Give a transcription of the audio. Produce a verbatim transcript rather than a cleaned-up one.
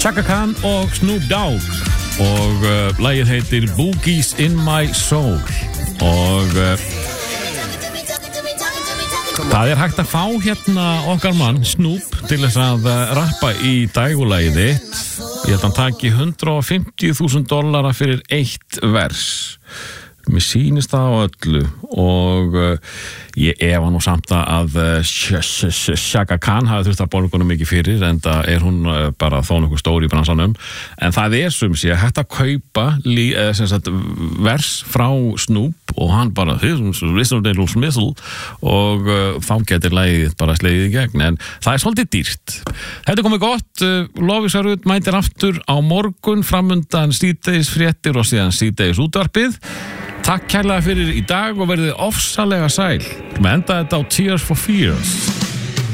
Chaka Khan og Snoop Dogg og uh, lagið heitir Boogies in My Soul og uh, það er hægt að fá hérna okkar mann Snoop til þess að uh, rappa í dægulagið þitt. Ég held að hann taki hundrað og fimmtíu þúsund dollara fyrir eitt vers. Mér sýnist það á öllu og uh, ég efa nú samt að uh, Chaka Khan hafi þurft að borga honum mikið fyrir en það er hún uh, bara þó nokkuð stór í bransanum en það er sem sé hægt að kaupa lí, uh, sagt, vers frá Snoop og hann bara og uh, þá getur lagið bara slegið í gegn en það er svolítið dýrt. Þetta er komið gott, uh, Lovísa Rut mætir aftur á morgun framundan síðdegis fréttir og síðan síðdegis útvarpið. Takk kærlega fyrir í dag og verðið ofsalega sæl. Við enda þetta á Tears for Fears.